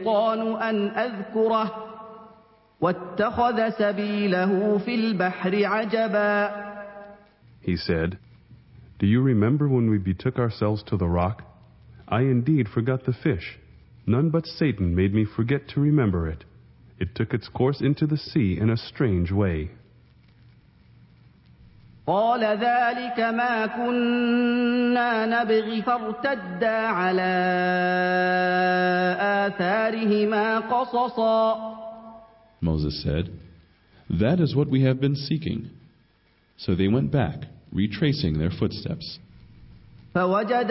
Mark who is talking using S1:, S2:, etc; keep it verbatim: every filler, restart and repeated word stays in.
S1: الشيطان أن أذكره واتخذ سبيله في البحر عجبا.
S2: He said, "Do you remember when we betook ourselves to the rock? I indeed forgot the fish. None but Satan made me forget to remember it. It took its course into the sea in a strange way."
S1: قال ذلك ما كنا نبغي فارتدا على آثارهما قصصا.
S3: Moses said, "That is what we have been seeking." So they went back, retracing their footsteps.
S1: فوجد